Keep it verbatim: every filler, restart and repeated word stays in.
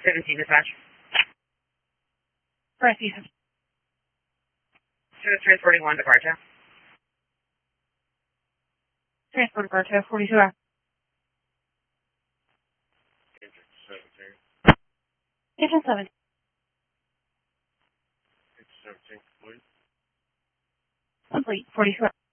seventeen, dispatch. Press Ethan. Service transporting one departure. Transport departure, forty-two hours. Engine seventeen. Engine seventeen. Engine seventeen complete. Complete, forty-two hours.